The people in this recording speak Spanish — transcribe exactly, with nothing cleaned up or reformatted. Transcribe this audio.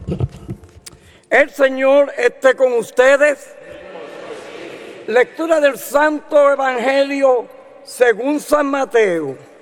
El Señor esté con ustedes. Lectura del Santo Evangelio según San Mateo.